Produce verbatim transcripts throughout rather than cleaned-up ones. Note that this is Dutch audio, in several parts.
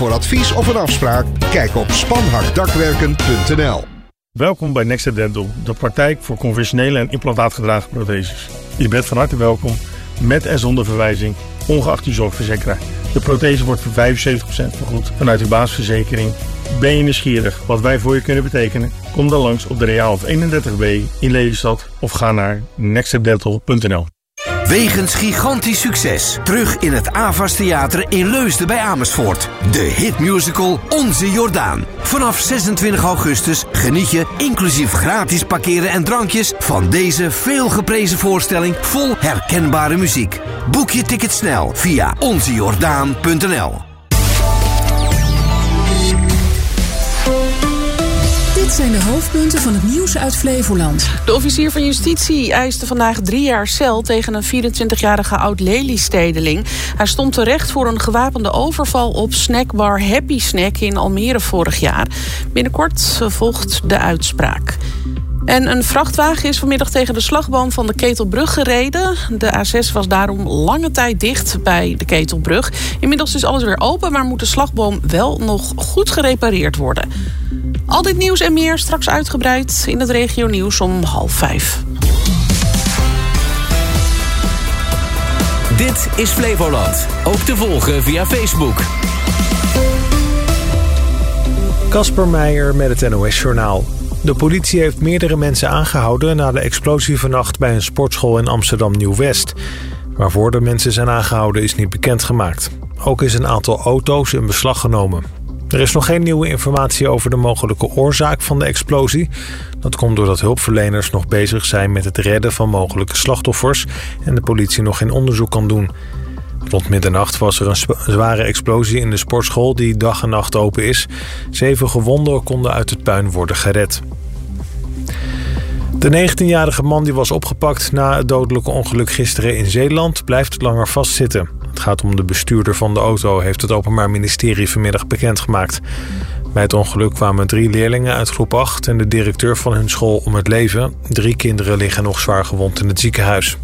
Voor advies of een afspraak, kijk op spanhakdakwerken punt n l. Welkom bij Next Dental, de praktijk voor conventionele en implantaatgedragen protheses. Je bent van harte welkom, met en zonder verwijzing, ongeacht je zorgverzekeraar. De prothese wordt voor vijfenzeventig procent vergoed vanuit uw basisverzekering. Ben je nieuwsgierig wat wij voor je kunnen betekenen? Kom dan langs op de Reaalhof eenendertig B in Lelystad of ga naar next dental punt n l. Wegens gigantisch succes. Terug in het Avas Theater in Leusden bij Amersfoort. De hitmusical Onze Jordaan. Vanaf zesentwintig augustus geniet je, inclusief gratis parkeren en drankjes, van deze veelgeprezen voorstelling vol herkenbare muziek. Boek je ticket snel via onze jordaan punt n l. Dit zijn de hoofdpunten van het nieuws uit Flevoland. De officier van justitie eiste vandaag drie jaar cel tegen een vierentwintigjarige oud-Lelystedeling. Hij stond terecht voor een gewapende overval op snackbar Happy Snack in Almere vorig jaar. Binnenkort volgt de uitspraak. En een vrachtwagen is vanmiddag tegen de slagboom van de Ketelbrug gereden. De A zes was daarom lange tijd dicht bij de Ketelbrug. Inmiddels is alles weer open, maar moet de slagboom wel nog goed gerepareerd worden. Al dit nieuws en meer straks uitgebreid in het regionieuws om half vijf. Dit is Flevoland. Ook te volgen via Facebook. Kasper Meijer met het N O S-journaal. De politie heeft meerdere mensen aangehouden na de explosie vannacht bij een sportschool in Amsterdam-Nieuw-West. Waarvoor de mensen zijn aangehouden is niet bekendgemaakt. Ook is een aantal auto's in beslag genomen. Er is nog geen nieuwe informatie over de mogelijke oorzaak van de explosie. Dat komt doordat hulpverleners nog bezig zijn met het redden van mogelijke slachtoffers en de politie nog geen onderzoek kan doen. Rond middernacht was er een zware explosie in de sportschool die dag en nacht open is. Zeven gewonden konden uit het puin worden gered. De negentienjarige man die was opgepakt na het dodelijke ongeluk gisteren in Zeeland blijft langer vastzitten. Het gaat om de bestuurder van de auto, heeft het Openbaar Ministerie vanmiddag bekendgemaakt. Bij het ongeluk kwamen drie leerlingen uit groep acht en de directeur van hun school om het leven. Drie kinderen liggen nog zwaar gewond in het ziekenhuis.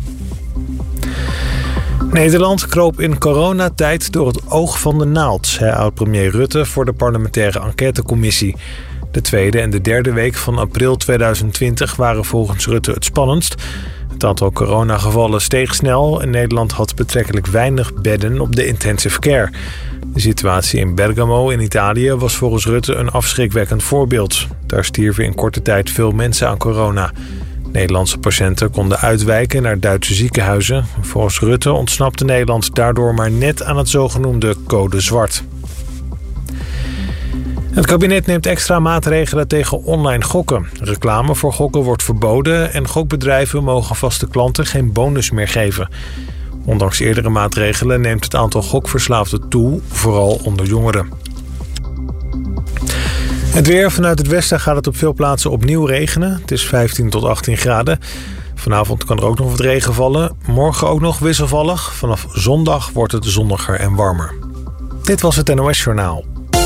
Nederland kroop in coronatijd door het oog van de naald, zei oud-premier Rutte voor de parlementaire enquêtecommissie. De tweede en de derde week van april tweeduizend twintig waren volgens Rutte het spannendst. Het aantal coronagevallen steeg snel en Nederland had betrekkelijk weinig bedden op de intensive care. De situatie in Bergamo in Italië was volgens Rutte een afschrikwekkend voorbeeld. Daar stierven in korte tijd veel mensen aan corona. Nederlandse patiënten konden uitwijken naar Duitse ziekenhuizen. Volgens Rutte ontsnapte Nederland daardoor maar net aan het zogenoemde code zwart. Het kabinet neemt extra maatregelen tegen online gokken. Reclame voor gokken wordt verboden en gokbedrijven mogen vaste klanten geen bonus meer geven. Ondanks eerdere maatregelen neemt het aantal gokverslaafden toe, vooral onder jongeren. Het weer. Vanuit het westen gaat het op veel plaatsen opnieuw regenen. Het is vijftien tot achttien graden. Vanavond kan er ook nog wat regen vallen. Morgen ook nog wisselvallig. Vanaf zondag wordt het zonniger en warmer. Dit was het N O S-journaal.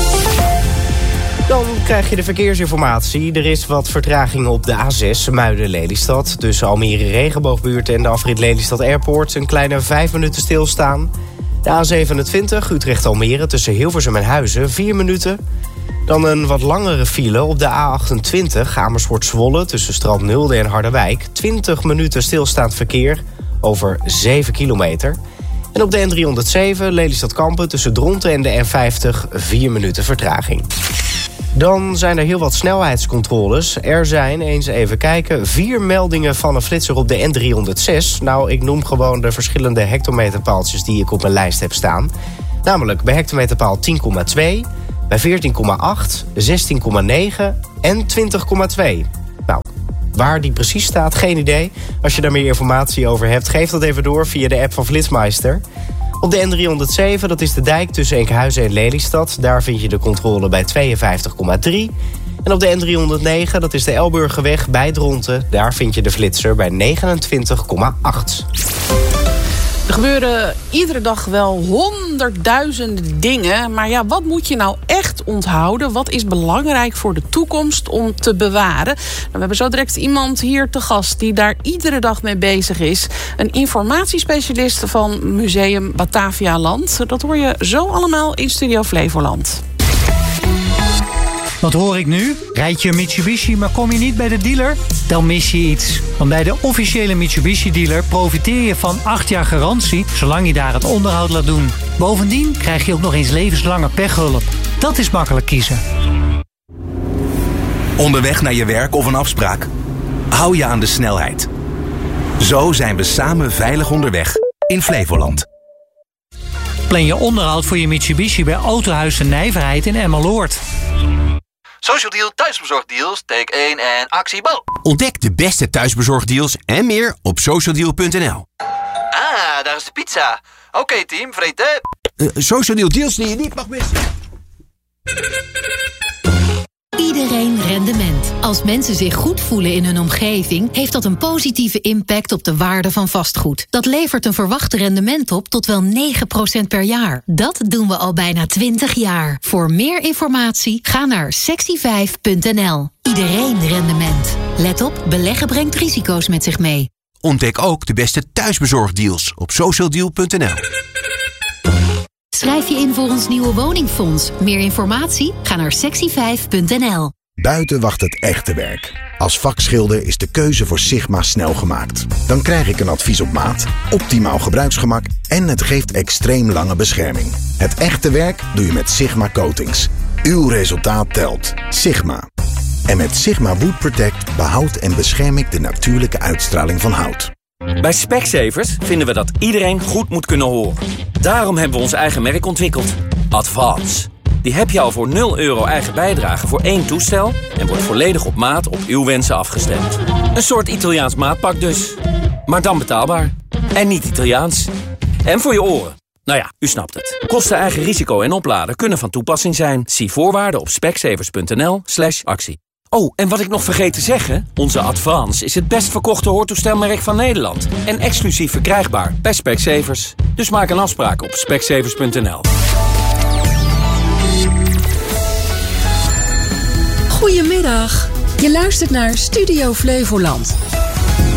Dan krijg je de verkeersinformatie. Er is wat vertraging op de A zes Muiden-Lelystad. Tussen Almere Regenboogbuurt en de afrit Lelystad Airport. Een kleine vijf minuten stilstaan. De A zevenentwintig Utrecht-Almere tussen Hilversum en Huizen vier minuten. Dan een wat langere file op de A achtentwintig Amersfoort-Zwolle tussen Strand Nulde en Harderwijk. twintig minuten stilstaand verkeer over zeven kilometer. En op de N driehonderdzeven Lelystad-Kampen tussen Dronten en de N vijftig vier minuten vertraging. Dan zijn er heel wat snelheidscontroles. Er zijn, eens even kijken, vier meldingen van een flitser op de N driehonderdzes. Nou, ik noem gewoon de verschillende hectometerpaaltjes die ik op mijn lijst heb staan. Namelijk bij hectometerpaal tien komma twee, bij veertien komma acht, zestien komma negen en twintig komma twee. Nou, waar die precies staat, geen idee. Als je daar meer informatie over hebt, geef dat even door via de app van Flitsmeister. Op de N driehonderdzeven, dat is de dijk tussen Enkhuizen en Lelystad. Daar vind je de controle bij tweeënvijftig komma drie. En op de N driehonderdnegen, dat is de Elburgerweg bij Dronten. Daar vind je de flitser bij negenentwintig komma acht. Er gebeuren iedere dag wel honderdduizenden dingen. Maar ja, wat moet je nou echt onthouden? Wat is belangrijk voor de toekomst om te bewaren? Nou, we hebben zo direct iemand hier te gast die daar iedere dag mee bezig is. Een informatiespecialist van Museum Batavialand. Dat hoor je zo allemaal in Studio Flevoland. Wat hoor ik nu? Rijd je een Mitsubishi, maar kom je niet bij de dealer? Dan mis je iets. Want bij de officiële Mitsubishi-dealer profiteer je van acht jaar garantie, zolang je daar het onderhoud laat doen. Bovendien krijg je ook nog eens levenslange pechhulp. Dat is makkelijk kiezen. Onderweg naar je werk of een afspraak? Hou je aan de snelheid. Zo zijn we samen veilig onderweg in Flevoland. Plan je onderhoud voor je Mitsubishi bij Autohuis de Nijverheid in Emmeloord. Social Deal thuisbezorgdeals, take één en actie bal. Ontdek de beste thuisbezorgdeals en meer op socialdeal punt n l. Ah, daar is de pizza. Oké okay, team, vreten. Uh, Social Deal deals die je niet mag missen. Iedereen rendement. Als mensen zich goed voelen in hun omgeving, heeft dat een positieve impact op de waarde van vastgoed. Dat levert een verwachte rendement op tot wel negen procent per jaar. Dat doen we al bijna twintig jaar. Voor meer informatie ga naar sexy vijf punt n l. Iedereen rendement. Let op, beleggen brengt risico's met zich mee. Ontdek ook de beste thuisbezorgdeals op socialdeal punt n l. Schrijf je in voor ons nieuwe woningfonds. Meer informatie? Ga naar sexy vijf punt n l. Buiten wacht het echte werk. Als vakschilder is de keuze voor Sigma snel gemaakt. Dan krijg ik een advies op maat, optimaal gebruiksgemak en het geeft extreem lange bescherming. Het echte werk doe je met Sigma Coatings. Uw resultaat telt. Sigma. En met Sigma Wood Protect behoud en bescherm ik de natuurlijke uitstraling van hout. Bij Specsavers vinden we dat iedereen goed moet kunnen horen. Daarom hebben we ons eigen merk ontwikkeld. Advance. Die heb je al voor nul euro eigen bijdrage voor één toestel en wordt volledig op maat op uw wensen afgestemd. Een soort Italiaans maatpak dus. Maar dan betaalbaar. En niet Italiaans. En voor je oren. Nou ja, u snapt het. Kosten, eigen risico en opladen kunnen van toepassing zijn. Zie voorwaarden op specsavers punt n l slash actie. Oh, en wat ik nog vergeet te zeggen, onze Advance is het best verkochte hoortoestelmerk van Nederland. En exclusief verkrijgbaar bij Specsavers. Dus maak een afspraak op specsavers punt n l. Goedemiddag. Je luistert naar Studio Flevoland.